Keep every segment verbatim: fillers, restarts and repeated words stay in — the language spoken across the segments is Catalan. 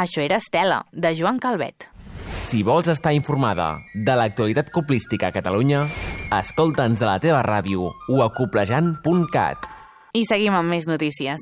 Això era Estela, de Joan Calvet. Si vols estar informada de l'actualitat coplística a Catalunya, escolta'ns a la teva ràdio o a coplejant punt cat. I seguim amb més notícies.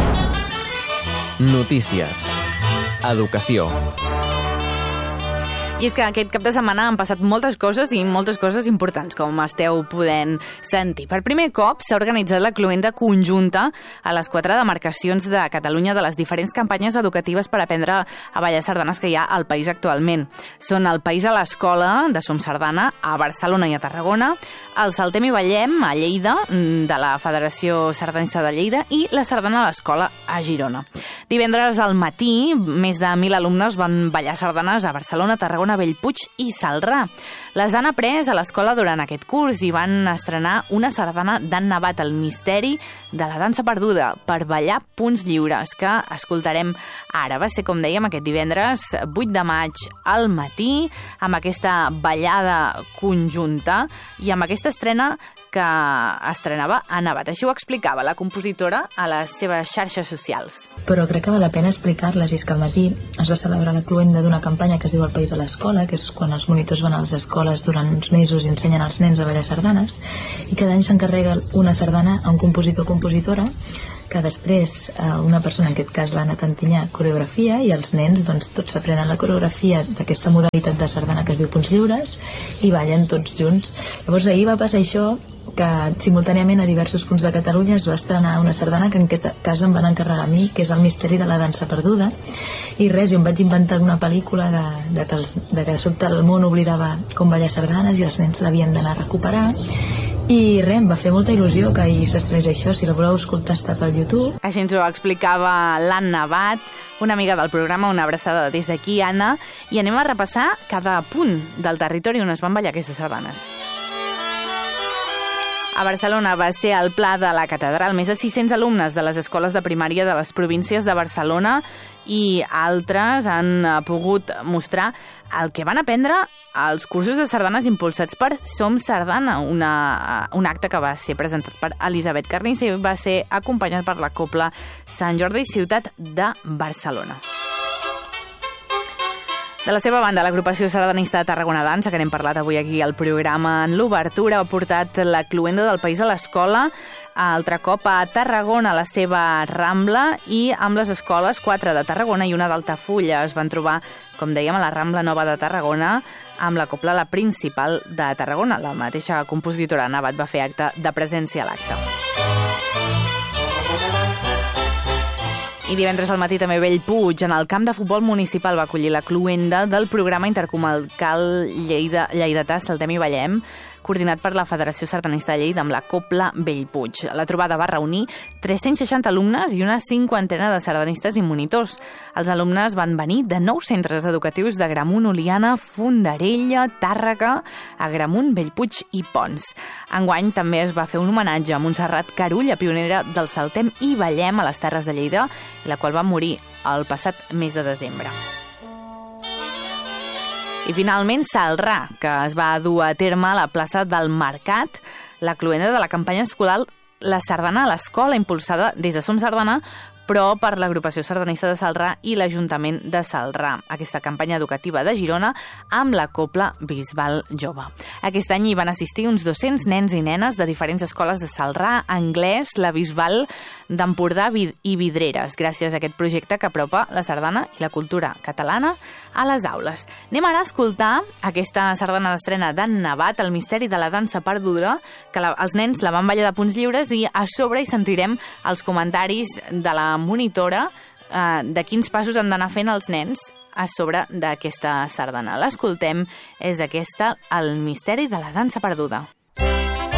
Notícies. Educació. I és que aquest cap de setmana han passat moltes coses i moltes coses importants, com esteu podent sentir. Per primer cop s'ha organitzat la cloenda conjunta a les quatre demarcacions de Catalunya de les diferents campanyes educatives per aprendre a ballar sardanes que hi ha al país actualment. Són el País a l'Escola, de Som Sardana, a Barcelona i a Tarragona, el Saltem i Ballem, a Lleida, de la Federació Sardanista de Lleida, i la Sardana a l'Escola, a Girona. Divendres al matí, més de mil alumnes van ballar sardanes a Barcelona, Tarragona, Bellpuig i Celrà. Les han après a l'escola durant aquest curs i van estrenar una sardana d'Anna Nabat, El misteri de la dansa perduda, per ballar punts lliures, que escoltarem ara. Va ser, com dèiem, aquest divendres vuit de maig al matí, amb aquesta ballada conjunta i amb aquesta estrena que estrenava Anna Nabat. Així ho explicava la compositora a les seves xarxes socials. Però crec que val la pena explicar-les, i és que al matí es va celebrar la cloenda d'una campanya que es diu El País a l'Escola, que és quan els monitors van a les escoles durant uns mesos i ensenyen als nens a ballar sardanes, i cada any s'encarrega una sardana a un compositor o compositora, que després una persona, en aquest cas l'Anna Tantinyà, coreografia, i els nens doncs, tots s'aprenen la coreografia d'aquesta modalitat de sardana que es diu punts lliures i ballen tots junts. Llavors ahir va passar això, que simultàniament a diversos punts de Catalunya es va estrenar una sardana que en aquest cas em van encarregar a mi, que és El misteri de la dansa perduda, i res, jo em vaig inventar una pel·lícula de, de, que, els, de que de sobte el món oblidava com ballar sardanes i els nens l'havien d'anar a recuperar. I res, em va fer molta il·lusió que ahir s'estrenés això. Si la voleu escoltar, està pel YouTube. Així ens ho explicava l'Anna Nabat, una amiga del programa. Una abraçada des d'aquí, Anna, i anem a repassar cada punt del territori on es van ballar aquestes sardanes. A Barcelona va ser al Pla de la Catedral. Més de sis-cents alumnes de les escoles de primària de les províncies de Barcelona i altres han pogut mostrar el que van aprendre als cursos de sardanes impulsats per Som Sardana, una, un acte que va ser presentat per Elisabet Carnicer i va ser acompanyat per la Cobla Sant Jordi, ciutat de Barcelona. De la seva banda, l'agrupació sardanista de Tarragona Dansa, que n'hem parlat avui aquí al programa en l'obertura, ha portat la cloenda del País a l'Escola, altre cop a Tarragona, a la seva Rambla, i amb les escoles, quatre de Tarragona i una d'Altafulla. Es van trobar, com dèiem, a la Rambla Nova de Tarragona, amb la Cobla La Principal de Tarragona. La mateixa compositora Nabat va fer acte de presència a l'acte. I divendres al matí també Bellpuig, en el camp de futbol municipal, va acollir la cloenda del programa intercomarcal Lleida, Lleidatà Saltem i Ballem, coordinat per la Federació Sardanista de Lleida amb la Cobla Bellpuig. La trobada va reunir tres-cents seixanta alumnes i una cinquantena de sardanistes i monitors. Els alumnes van venir de nou centres educatius de Gramunt, Oliana, Fondarella, Tàrrega, Agramunt, Bellpuig i Pons. Enguany també es va fer un homenatge a Montserrat Carulla, pionera del Saltem i Ballem a les Terres de Lleida, la qual va morir el passat mes de desembre. I finalment Celrà, que es va dur a terme a la plaça del Mercat, la cloenda de la campanya escolar La Sardana a l'Escola, impulsada des de Som Sardana, però per l'agrupació sardanista de Celrà i l'Ajuntament de Celrà. Aquesta campanya educativa de Girona amb la Cobla Bisbal Jove. Aquest any hi van assistir uns dos-cents nens i nenes de diferents escoles de Celrà, Anglès, la Bisbal d'Empordà i Vidreres, gràcies a aquest projecte que apropa la sardana i la cultura catalana a les aules. Anem ara a escoltar aquesta sardana d'estrena d'Anna Nabat, El misteri de la dansa perduda, que la, els nens la van ballar de punts lliures, i a sobre hi sentirem els comentaris de la monitora eh, de quins passos han d'anar fent els nens a sobre d'aquesta sardana. L'escoltem, és d'aquesta El misteri de la dansa perduda.